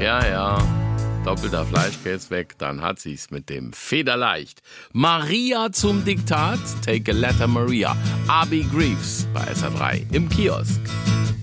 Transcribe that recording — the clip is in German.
Ja, ja. Doppelter Fleischkäse weg, dann hat sie's mit dem Federleicht. Maria zum Diktat, Take a Letter Maria. Abi Greaves bei SR3 im Kiosk.